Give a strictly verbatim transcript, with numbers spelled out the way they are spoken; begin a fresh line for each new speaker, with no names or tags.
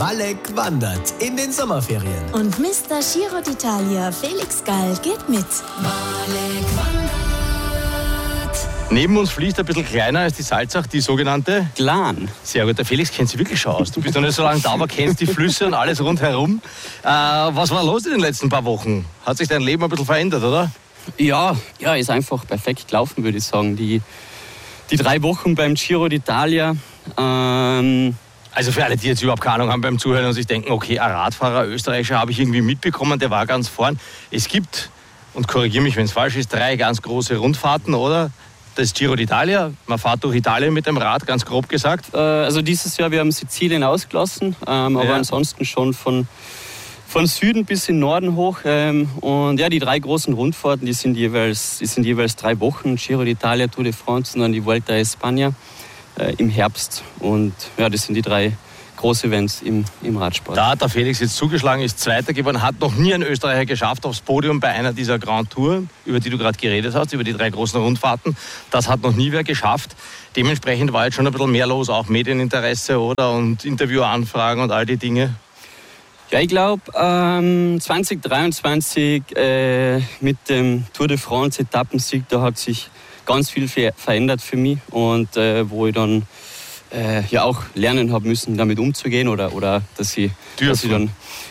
Walek wandert in den Sommerferien.
Und Mister Giro d'Italia Felix Gall geht mit. Walek wandert.
Neben uns fließt ein bisschen kleiner als die Salzach, die sogenannte
Glan.
Sehr gut, der Felix kennt sich wirklich schon aus. Du bist noch nicht so lange da, aber kennst die Flüsse und alles rundherum. Äh, was war los in den letzten paar Wochen? Hat sich dein Leben ein bisschen verändert, oder?
Ja, ja, ist einfach perfekt gelaufen, würde ich sagen. Die, die drei Wochen beim Giro d'Italia. Ähm
Also für alle, die jetzt überhaupt keine Ahnung haben beim Zuhören und sich denken, okay, ein Radfahrer, Österreicher, habe ich irgendwie mitbekommen, der war ganz vorn. Es gibt, und korrigiere mich, wenn es falsch ist, drei ganz große Rundfahrten, oder? Das Giro d'Italia, man fährt durch Italien mit dem Rad, ganz grob gesagt.
Äh, also dieses Jahr, wir haben Sizilien ausgelassen, ähm, aber
Ja.
ansonsten schon von, von Süden bis in Norden hoch. Ähm, und ja, die drei großen Rundfahrten, die sind jeweils, die sind jeweils drei Wochen. Giro d'Italia, Tour de France und dann die Vuelta a España äh, im Herbst. Und ja, das sind die drei große Events im, im Radsport.
Da hat der Felix jetzt zugeschlagen, ist Zweiter geworden, hat noch nie ein Österreicher geschafft aufs Podium bei einer dieser Grand Touren, über die du gerade geredet hast, über die drei großen Rundfahrten. Das hat noch nie wer geschafft. Dementsprechend war jetzt schon ein bisschen mehr los, auch Medieninteresse, oder? Und Interviewanfragen und all die Dinge.
Ja, ich glaube, ähm, zwanzig dreiundzwanzig äh, mit dem Tour de France Etappensieg, da hat sich ganz viel ver- verändert für mich und äh, wo ich dann äh, ja auch lernen habe müssen, damit umzugehen oder, oder dass, ich, dass ich dann